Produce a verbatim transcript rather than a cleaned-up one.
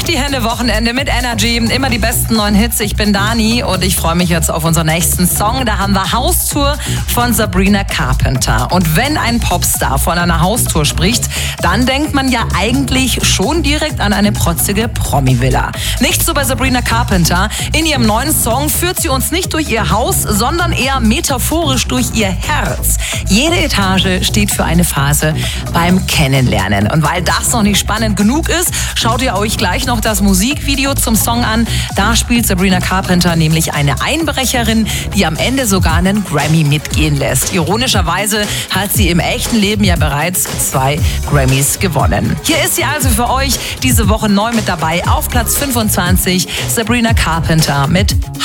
Die Hände Wochenende mit Energy. Immer die besten neuen Hits. Ich bin Dani und ich freue mich jetzt auf unseren nächsten Song. Da haben wir Haustour von Sabrina Carpenter. Und wenn ein Popstar von einer Haustour spricht, dann denkt man ja eigentlich schon direkt an eine protzige Promi-Villa. Nicht so bei Sabrina Carpenter. In ihrem neuen Song führt sie uns nicht durch ihr Haus, sondern eher metaphorisch durch ihr Herz. Jede Etage steht für eine Phase beim Kennenlernen. Und weil das noch nicht spannend genug ist, schaut ihr euch gleich noch das Musikvideo zum Song an. Da spielt Sabrina Carpenter nämlich eine Einbrecherin, die am Ende sogar einen Grammy mitgehen lässt. Ironischerweise hat sie im echten Leben ja bereits zwei Grammys gewonnen. Hier ist sie also für euch diese Woche neu mit dabei auf Platz fünfundzwanzig, Sabrina Carpenter mit